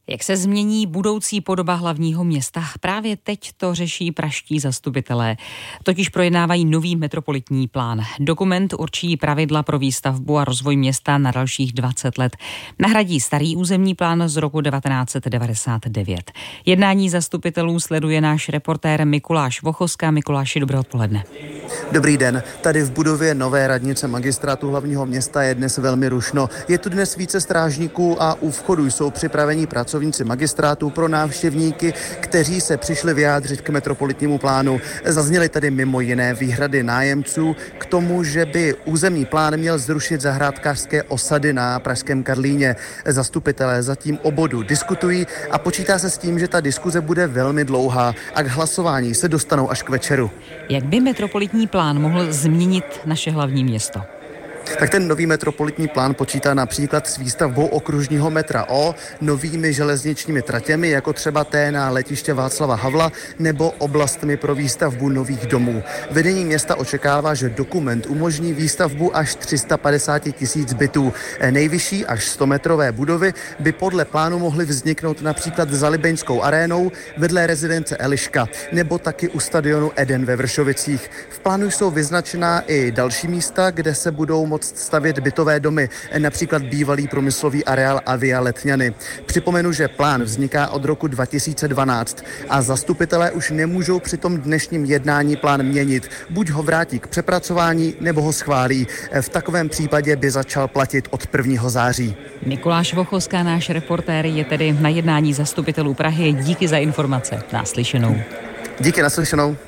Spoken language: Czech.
Jak se změní budoucí podoba hlavního města? Právě teď to řeší pražští zastupitelé. Totiž projednávají nový metropolitní plán. Dokument určí pravidla pro výstavbu a rozvoj města na dalších 20 let. Nahradí starý územní plán z roku 1999. Jednání zastupitelů sleduje náš reportér Mikuláš Vochoska. Mikuláši, dobré odpoledne. Dobrý den. Tady v budově nové radnice magistrátu hlavního města je dnes velmi rušno. Je tu dnes více strážníků a u vchodu jsou připraveni pracovníci magistrátu pro návštěvníky, kteří se přišli vyjádřit k metropolitnímu plánu. Zazněly tady mimo jiné výhrady nájemců k tomu, že by územní plán měl zrušit zahrádkářské osady na pražském Karlíně. Zastupitelé zatím o bodu diskutují a počítá se s tím, že ta diskuze bude velmi dlouhá a k hlasování se dostanou až k večeru. Jak by metropolitní plán mohl změnit naše hlavní město? Tak ten nový metropolitní plán počítá například s výstavbou okružního metra O, novými železničními tratěmi, jako třeba té na letiště Václava Havla, nebo oblastmi pro výstavbu nových domů. Vedení města očekává, že dokument umožní výstavbu až 350 000 bytů. Nejvyšší až 100-metrové budovy by podle plánu mohly vzniknout například za Libeňskou arénou, vedle rezidence Eliška, nebo taky u stadionu Eden ve Vršovicích. V plánu jsou vyznačená i další místa, kde se budou moct stavět bytové domy, například bývalý průmyslový areál Avia Letňany. Připomenu, že plán vzniká od roku 2012 a zastupitelé už nemůžou při tom dnešním jednání plán měnit. Buď ho vrátí k přepracování, nebo ho schválí. V takovém případě by začal platit od 1. září. Mikuláš Vochoska, náš reportér, je tedy na jednání zastupitelů Prahy. Díky za informace. Naslyšenou. Díky, naslyšenou.